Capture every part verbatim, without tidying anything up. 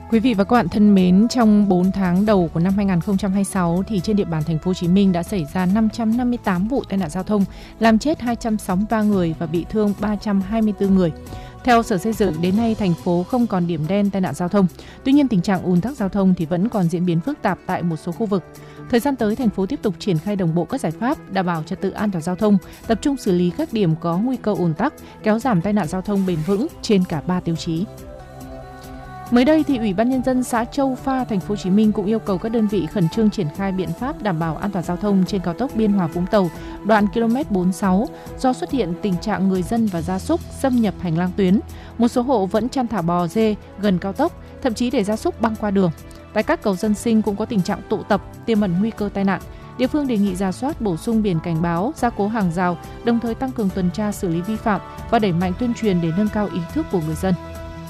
Quý vị và các bạn thân mến, trong bốn tháng đầu của năm hai nghìn không trăm hai mươi sáu thì trên địa bàn thành phố Hồ Chí Minh đã xảy ra năm trăm năm mươi tám vụ tai nạn giao thông, làm chết hai trăm sáu mươi ba người và bị thương ba trăm hai mươi tư người. Theo Sở Xây dựng, đến nay thành phố không còn điểm đen tai nạn giao thông. Tuy nhiên, tình trạng ùn tắc giao thông thì vẫn còn diễn biến phức tạp tại một số khu vực. Thời gian tới, thành phố tiếp tục triển khai đồng bộ các giải pháp đảm bảo trật tự an toàn giao thông, tập trung xử lý các điểm có nguy cơ ùn tắc, kéo giảm tai nạn giao thông bền vững trên cả ba tiêu chí. Mới đây thì Ủy ban nhân dân xã Châu Pha, thành phố Hồ Chí Minh cũng yêu cầu các đơn vị khẩn trương triển khai biện pháp đảm bảo an toàn giao thông trên cao tốc Biên Hòa - Vũng Tàu, đoạn ki lô mét bốn mươi sáu, do xuất hiện tình trạng người dân và gia súc xâm nhập hành lang tuyến. Một số hộ vẫn chăn thả bò dê gần cao tốc, thậm chí để gia súc băng qua đường. Tại các cầu dân sinh cũng có tình trạng tụ tập, tiềm ẩn nguy cơ tai nạn. Địa phương đề nghị rà soát bổ sung biển cảnh báo, gia cố hàng rào, đồng thời tăng cường tuần tra xử lý vi phạm và đẩy mạnh tuyên truyền để nâng cao ý thức của người dân.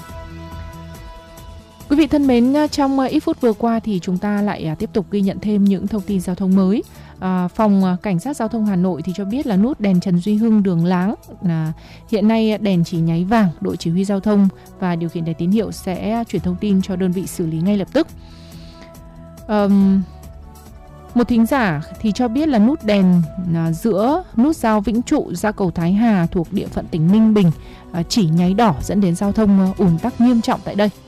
Quý vị thân mến, trong ít phút vừa qua thì chúng ta lại tiếp tục ghi nhận thêm những thông tin giao thông mới. À, Phòng Cảnh sát Giao thông Hà Nội thì cho biết là nút đèn Trần Duy Hưng đường Láng là hiện nay đèn chỉ nháy vàng, đội chỉ huy giao thông và điều khiển đèn tín hiệu sẽ chuyển thông tin cho đơn vị xử lý ngay lập tức. Um, Một thính giả thì cho biết là nút đèn giữa nút giao Vĩnh Trụ ra cầu Thái Hà thuộc địa phận tỉnh Ninh Bình chỉ nháy đỏ, dẫn đến giao thông ùn tắc nghiêm trọng tại đây.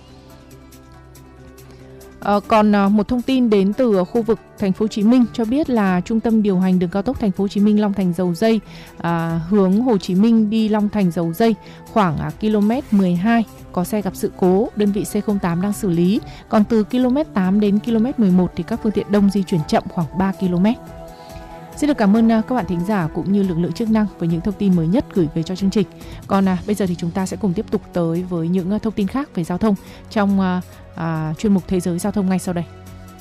À, còn à, một thông tin đến từ khu vực thành phố Hồ Chí Minh cho biết là trung tâm điều hành đường cao tốc thành phố Hồ Chí Minh Long Thành Dầu Dây à, hướng Hồ Chí Minh đi Long Thành Dầu Dây khoảng à, km mười hai có xe gặp sự cố, đơn vị xê không tám đang xử lý. Còn từ km tám đến km mười một thì các phương tiện đông di chuyển chậm khoảng ba ki lô mét. Xin được cảm ơn các bạn thính giả cũng như lực lượng chức năng với những thông tin mới nhất gửi về cho chương trình. Còn à, bây giờ thì chúng ta sẽ cùng tiếp tục tới với những thông tin khác về giao thông trong à, à, chuyên mục Thế giới Giao thông ngay sau đây.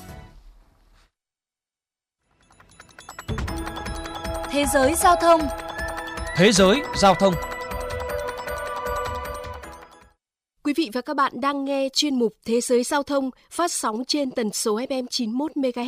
Thế giới Giao thông. Thế giới Giao thông. Quý vị và các bạn đang nghe chuyên mục Thế giới Giao thông phát sóng trên tần số ép em chín mươi mốt mê ga héc